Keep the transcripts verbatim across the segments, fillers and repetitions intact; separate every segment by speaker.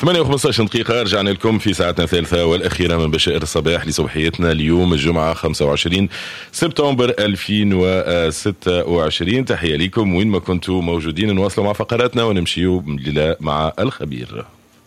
Speaker 1: ثمانية وخمسة دقيقة رجعنا لكم في ساعتنا الثالثة والأخيرة من بشائر الصباح لصبحيتنا اليوم الجمعة خمسة وعشرين سبتمبر ألفين وستة وعشرين. تحية لكم وين ما كنتوا موجودين. نواصلوا مع فقراتنا ونمشيوا مع الخبير.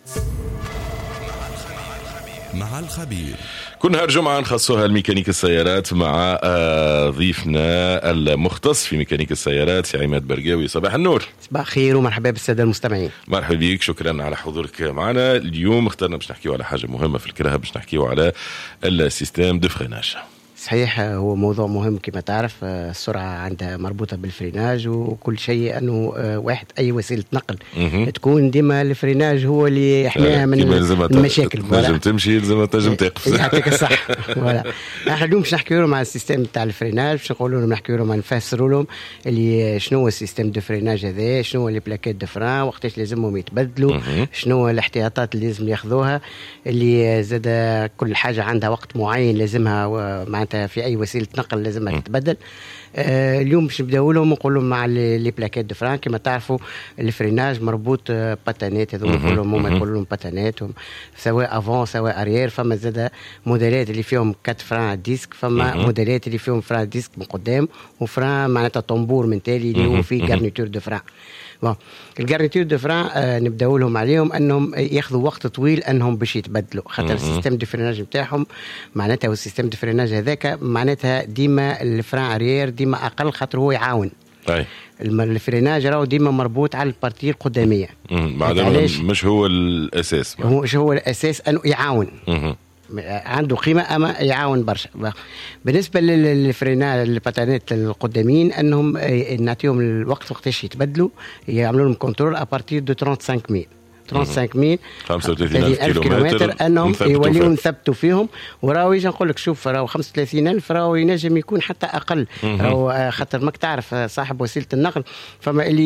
Speaker 2: مع الخبير
Speaker 1: كل نهار جمعة نخصوها الميكانيك السيارات مع ضيفنا المختص في ميكانيك السيارات سي عماد برقاوي. صباح النور.
Speaker 3: صباح الخير ومرحبا بالسادة المستمعين.
Speaker 1: مرحبا بك، شكرا على حضورك معنا. اليوم اخترنا باش نحكيو على حاجة مهمة في الكرهة، باش نحكيو على السيستم دو فريناج.
Speaker 3: صحيح، هو موضوع مهم كما تعرف. السرعة عندها مربوطة بالفريناج وكل شيء، أنه واحد أي وسيلة نقل م- تكون ديما الفريناج هو اللي يحميها من المشاكل.
Speaker 1: تنجم تمشي لازم تنجم تقف.
Speaker 3: يعطيك الصح. ولا احنا اليوم باش نحكيو لهم على السيستم تاع الفريناج، باش نقولوا لهم نحكيو لهم نفسروا لهم اللي شنو هو السيستم دو فريناج هذا، شنو هو لي بلاكيت دو فران، وقتاش لازمهم يتبدلوا، شنو هو الاحتياطات اللي لازم ياخذوها، اللي زاد كل حاجة عندها وقت معين لازمها معناتها في أي وسيلة نقل لازمها تتبدل. آه اليوم باش نبداو لهم ونقول لهم مع لي بلاكيت دو فران. كما تعرفوا الفريناج مربوط آه باتانيت، هذو نقول لهم هما يقولوا لهم باتانيت، سواء افون سواء اريير. فما زاد موديلات اللي فيهم كات فران ديسك، فما موديلات اللي فيهم فران ديسك من قدام وفران معناتها طنبور من تالي اللي هو فيه غارنيتور دو فران. بون الغارنيتور دو فران آه نبداو لهم عليهم انهم ياخذوا وقت طويل انهم باش يتبدلوا، خاطر السيستم دو فريناج نتاعهم معناتها والسيستم دو فريناج هذاك معناتها ديما الفران اريير ديما اقل، خاطر هو يعاون. أي. الفريناج راهو ديما مربوط على البارتي القداميه،
Speaker 1: مش هو الاساس.
Speaker 3: هو مش هو الاساس انه يعاون. مم. عنده قيمة أما يعاون برشا. بالنسبة للفرينات الباتانات القدامين أنهم نعطيهم الوقت وقتاش يتبدلوا، يعملوا لهم كنترول أبارتير دو خمسة وثلاثين ميل خمسة وثلاثين ألف كيلومتر أنهم يوليون يثبتوا فيهم. وراو يجي نقول لك شوف راو خمسة وثلاثين ألف راو ينجم يكون حتى أقل، راو خاطر ماك تعرف صاحب وسيلة النقل فما اللي